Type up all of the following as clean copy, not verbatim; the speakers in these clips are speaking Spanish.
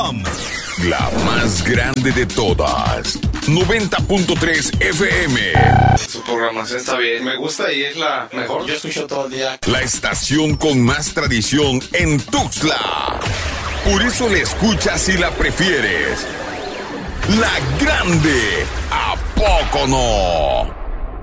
La más grande de todas. 90.3 FM. Su programación está bien. Me gusta y es la mejor. Yo escucho todo el día. La estación con más tradición en Tuxtla. Por eso la escuchas y la prefieres. La grande. ¿A poco no?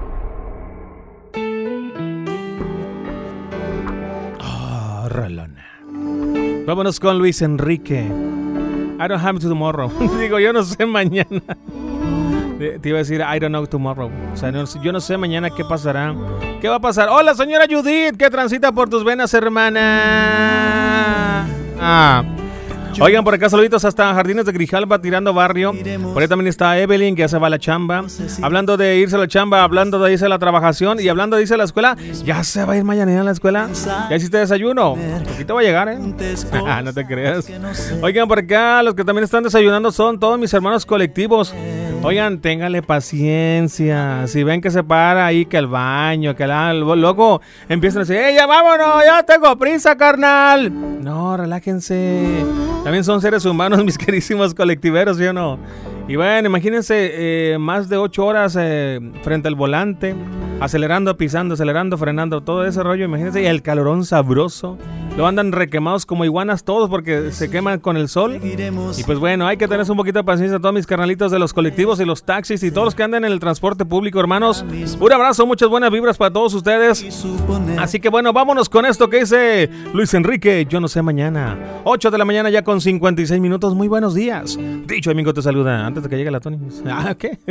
Rolona. Vámonos con Luis Enrique. I don't have tomorrow. Digo, yo no sé mañana. Te iba a decir I don't know tomorrow. O sea, yo no sé mañana qué pasará. ¿Qué va a pasar? Hola, señora Judith, que transita por tus venas, hermana. Oigan, por acá saluditos hasta Jardines de Grijalba, tirando barrio. Por ahí también está Evelyn, que ya se va a la chamba. Hablando de irse a la chamba, hablando de irse a la trabajación y hablando de irse a la escuela. Ya se va a ir mañana a la escuela. ¿Ya hiciste desayuno? Poquito va a llegar, ¿eh? No te creas. Oigan, por acá los que también están desayunando son todos mis hermanos colectivos. Oigan, téngale paciencia. Si ven que se para ahí, que el baño, que luego empiezan a decir, ¡ya vámonos! ¡Ya tengo prisa, carnal! No, relájense. También son seres humanos, mis queridísimos colectiveros, ¿sí o no? Y bueno, imagínense más de 8 horas frente al volante, acelerando, pisando, acelerando, frenando, todo ese rollo. Imagínense, y el calorón sabroso. Lo andan requemados como iguanas todos porque se queman con el sol. Y pues bueno, hay que tener un poquito de paciencia a todos mis carnalitos de los colectivos y los taxis y todos los que andan en el transporte público, hermanos. Un abrazo, muchas buenas vibras para todos ustedes. Así que bueno, vámonos con esto que dice Luis Enrique, yo no sé mañana. 8 de la mañana ya con 56 minutos, muy buenos días. Dicho amigo te saluda, antes de que llegue la Tony. ¿Qué?